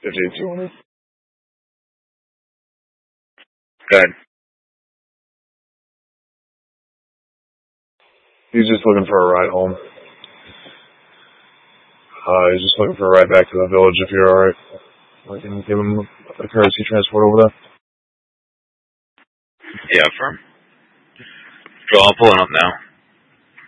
58-200. Good. He's just looking for a ride home. He's just looking for a ride back to the village if you're alright. I can give him a courtesy transport over there. Yeah, firm. Joe, I'm pulling up now.